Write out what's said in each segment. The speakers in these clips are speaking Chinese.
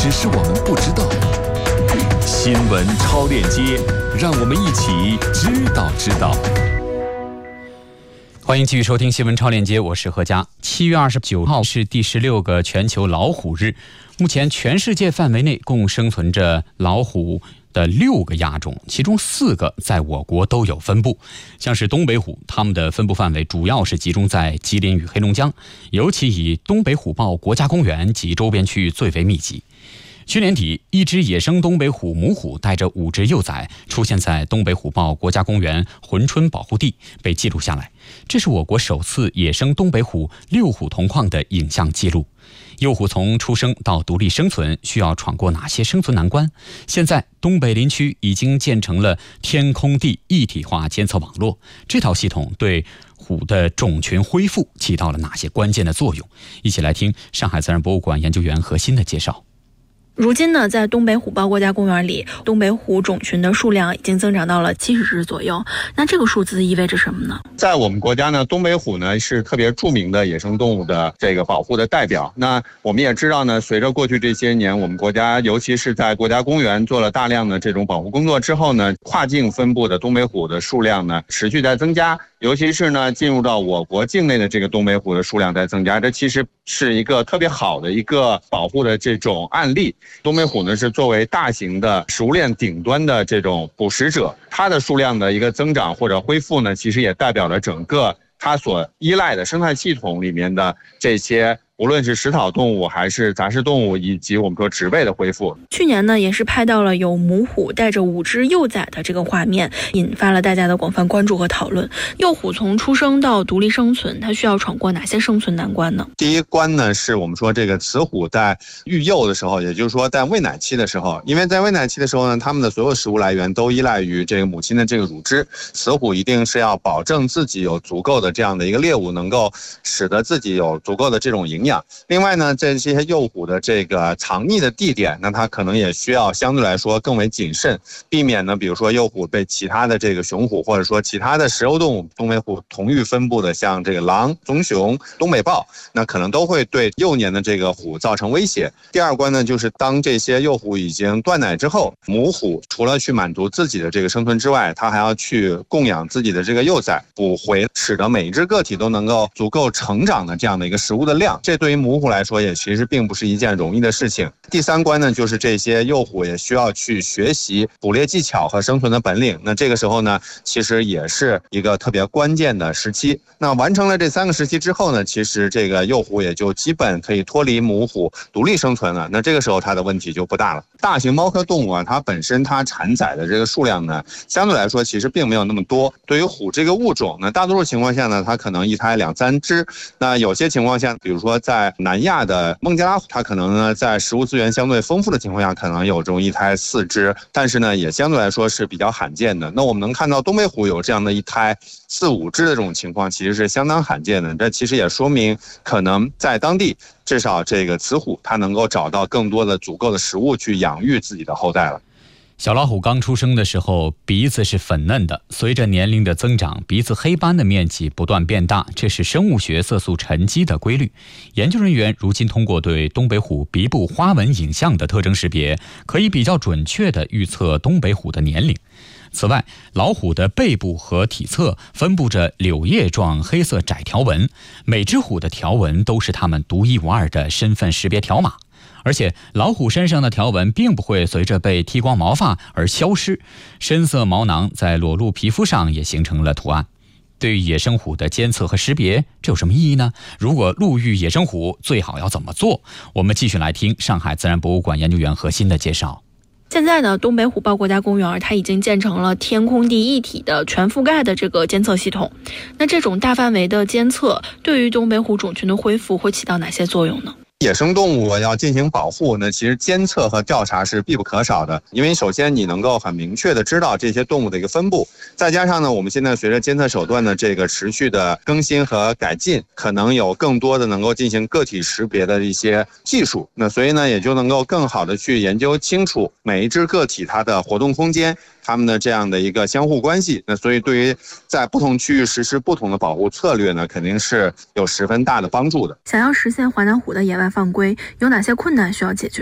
只是我们不知道。新闻超链接，让我们一起知道。 欢迎继续收听新闻超链接，我是何佳。7月29号是第16个全球老虎日。目前全世界范围内共生存着老虎的6个亚种，其中4个在我国都有分布。像是东北虎，它们的分布范围主要是集中在吉林与黑龙江，尤其以东北虎豹国家公园及周边区域最为密集。去年底，一只野生东北虎母虎带着5只幼崽出现在东北虎豹国家公园珲春保护地，被记录下来。这是我国首次野生东北虎6虎同框的影像记录。幼虎从出生到独立生存需要闯过哪些生存难关？现在东北林区已经建成了天空地一体化监测网络，这套系统对虎的种群恢复起到了哪些关键的作用？一起来听上海自然博物馆研究员何鑫的介绍。 如今呢，在东北虎豹国家公园里，东北虎种群的数量已经增长到了70只左右。那这个数字意味着什么呢？ 在我们国家呢，东北虎呢是特别著名的野生动物的这个保护的代表。那我们也知道呢，随着过去这些年，我们国家尤其是在国家公园做了大量的这种保护工作之后呢，跨境分布的东北虎的数量呢持续在增加。尤其是呢，进入到我国境内的这个东北虎的数量在增加，这其实是一个特别好的一个保护的这种案例。东北虎呢是作为大型的食物链顶端的这种捕食者，它的数量的一个增长或者恢复呢，其实也代表了整个它所依赖的生态系统里面的这些无论是食草动物还是杂食动物以及我们说植被的恢复。 去年呢，也是拍到了有母虎带着5只幼崽的这个画面，引发了大家的广泛关注和讨论。幼虎从出生到独立生存，它需要闯过哪些生存难关呢？ 第一关呢，是我们说这个雌虎在育幼的时候，也就是说在喂奶期的时候，因为在喂奶期的时候呢，它们的所有食物来源都依赖于这个母亲的这个乳汁，雌虎一定是要保证自己有足够的这样的一个猎物，能够使得自己有足够的这种营养。另外呢，这些幼虎的这个藏匿的地点，那它可能也需要相对来说更为谨慎，避免呢，比如说幼虎被其他的这个雄虎或者说其他的食肉动物，东北虎同域分布的像这个狼、棕熊、东北豹，那可能都会对幼年的这个虎造成威胁。第二关呢，就是当这些幼虎已经断奶之后，母虎除了去满足自己的这个生存之外，它还要去供养自己的这个幼崽，补回使得每一只个体都能够足够成长的这样的一个食物的量。这对于母虎来说也其实并不是一件容易的事情。第三关呢，就是这些幼虎也需要去学习捕猎技巧和生存的本领。那这个时候呢，其实也是一个特别关键的时期。那完成了这3个时期之后呢，其实这个幼虎也就基本可以脱离母虎独立生存了。那这个时候它的问题就不大了。大型猫科动物啊，它本身它产崽的这个数量呢，相对来说其实并没有那么多。对于虎这个物种呢，大多数情况下呢，它可能一胎2、3只。那有些情况下，比如说在南亚的孟加拉虎，它可能呢在食物资源相对丰富的情况下，可能有这种一胎4只，但是呢也相对来说是比较罕见的。那我们能看到东北虎有这样的一胎4、5只的这种情况，其实是相当罕见的。这其实也说明可能在当地至少这个雌虎它能够找到更多的足够的食物去养育自己的后代了。 小老虎刚出生的时候，鼻子是粉嫩的，随着年龄的增长，鼻子黑斑的面积不断变大，这是生物学色素沉积的规律。研究人员如今通过对东北虎鼻部花纹影像的特征识别，可以比较准确地预测东北虎的年龄。此外，老虎的背部和体侧分布着柳叶状黑色窄条纹，每只虎的条纹都是它们独一无二的身份识别条码。而且老虎身上的条纹并不会随着被剃光毛发而消失，深色毛囊在裸露皮肤上也形成了图案。对于野生虎的监测和识别，这有什么意义呢？如果路遇野生虎，最好要怎么做？我们继续来听上海自然博物馆研究员何鑫的介绍。 现在呢，东北虎豹国家公园它已经建成了天空地一体的全覆盖的这个监测系统。那这种大范围的监测对于东北虎种群的恢复会起到哪些作用呢？ 野生动物要进行保护呢，其实监测和调查是必不可少的。因为首先你能够很明确的知道这些动物的一个分布，再加上呢，我们现在随着监测手段的这个持续的更新和改进，可能有更多的能够进行个体识别的一些技术。那所以呢，也就能够更好的去研究清楚每一只个体它的活动空间，它们的这样的一个相互关系。那所以对于在不同区域实施不同的保护策略呢，肯定是有十分大的帮助的。 想要实现华南虎的野外放归，有哪些困难需要解决呢？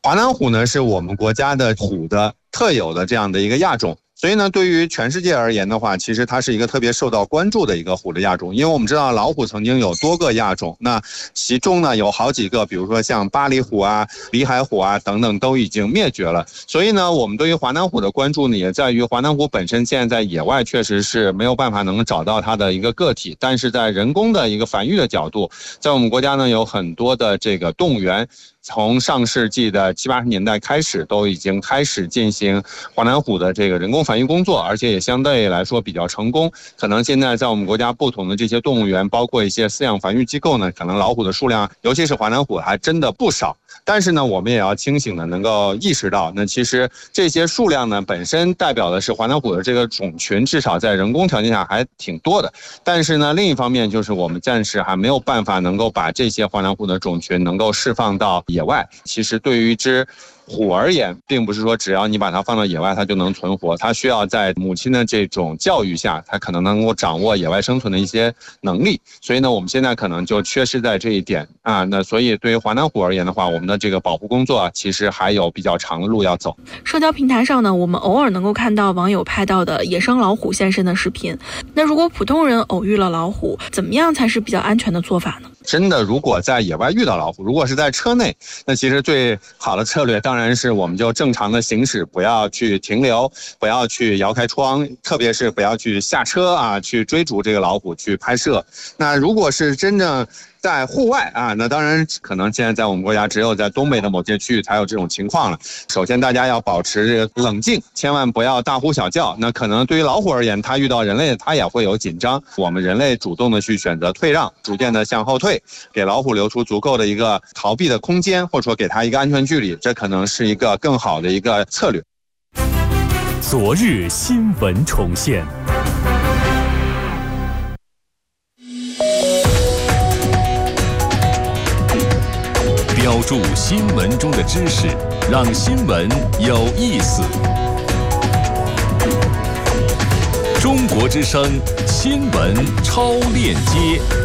华南虎呢是我们国家的虎的特有的这样的一个亚种。所以呢，对于全世界而言的话，其实它是一个特别受到关注的一个虎的亚种。因为我们知道老虎曾经有多个亚种，那其中呢有好几个，比如说像巴黎虎啊、里海虎啊等等都已经灭绝了。所以呢，我们对于华南虎的关注呢，也在于华南虎本身现在在野外确实是没有办法能找到它的一个个体，但是在人工的一个繁育的角度，在我们国家呢有很多的这个动物园。从上世纪的70、80年代开始，都已经开始进行华南虎的这个人工繁育工作，而且也相对来说比较成功。可能现在在我们国家不同的这些动物园，包括一些饲养繁育机构呢，可能老虎的数量，尤其是华南虎还真的不少。但是呢，我们也要清醒的能够意识到，那其实这些数量呢，本身代表的是华南虎的这个种群，至少在人工条件下还挺多的。但是呢，另一方面就是我们暂时还没有办法能够把这些华南虎的种群能够释放到野外。其实对于一只虎而言，并不是说只要你把它放到野外它就能存活，它需要在母亲的这种教育下，它可能能够掌握野外生存的一些能力。所以呢，我们现在可能就缺失在这一点啊。那所以对于华南虎而言的话，我们的这个保护工作其实还有比较长的路要走。 社交平台上呢，我们偶尔能够看到网友拍到的野生老虎现身的视频。那如果普通人偶遇了老虎，怎么样才是比较安全的做法呢？ 真的，如果在野外遇到老虎，如果是在车内，那其实最好的策略当然是我们就正常的行驶，不要去停留，不要去摇开窗，特别是不要去下车啊，去追逐这个老虎去拍摄。那如果是真正在户外啊，那当然可能现在在我们国家只有在东北的某些区域才有这种情况了。首先大家要保持这个冷静，千万不要大呼小叫。那可能对于老虎而言，它遇到人类它也会有紧张，我们人类主动的去选择退让，逐渐的向后退，给老虎留出足够的一个逃避的空间，或者说给它一个安全距离，这可能是一个更好的一个策略。 昨日新闻重现。标注新闻中的知识，让新闻有意思。中国之声新闻超链接。